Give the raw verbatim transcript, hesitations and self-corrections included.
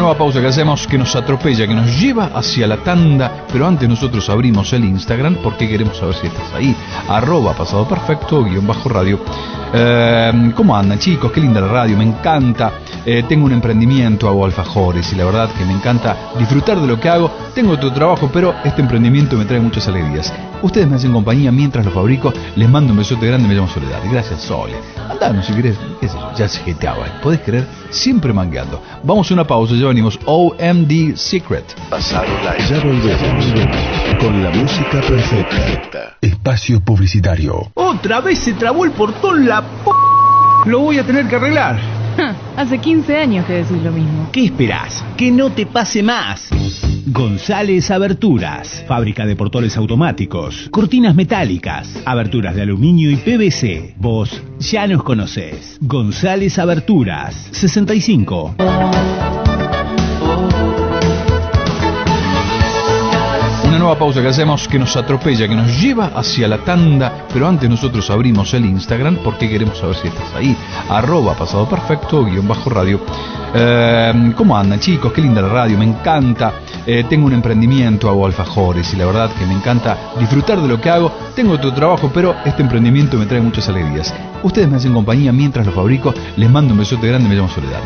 nueva pausa que hacemos que nos atropella, que nos lleva hacia la tanda, pero antes nosotros abrimos el Instagram porque queremos saber si estás ahí, arroba pasado perfecto, guión bajo radio. Eh, ¿Cómo andan, chicos? Qué linda la radio, me encanta. Eh, tengo un emprendimiento, hago alfajores y la verdad que me encanta disfrutar de lo que hago. Tengo otro trabajo, pero este emprendimiento me trae muchas alegrías. Ustedes me hacen compañía mientras lo fabrico. Les mando un besote grande, me llamo Soledad. Gracias, Sole. Andanos si querés, qué sé yo, ya se jeteaba. ¿Podés creer? Siempre mangueando. Vamos a una pausa, ya venimos. O M D Secret. Pasado Live. Ya volvemos con la música perfecta. Espacio publicitario. Otra vez se trabó el portón, la p... Lo voy a tener que arreglar. Hace quince años que decís lo mismo. ¿Qué esperás? Que no te pase más. González Aberturas, fábrica de portones automáticos, cortinas metálicas, aberturas de aluminio y P V C. Vos ya nos conocés. González Aberturas, sesenta y cinco. Una nueva pausa que hacemos que nos atropella, que nos lleva hacia la tanda, pero antes nosotros abrimos el Instagram porque queremos saber si estás ahí, arroba pasado perfecto, guión bajo radio. Eh, ¿Cómo andan, chicos? Qué linda la radio, me encanta. Eh, tengo un emprendimiento, hago alfajores y la verdad que me encanta disfrutar de lo que hago. Tengo otro trabajo, pero este emprendimiento me trae muchas alegrías. Ustedes me hacen compañía mientras lo fabrico. Les mando un besote grande, me llamo Soledad.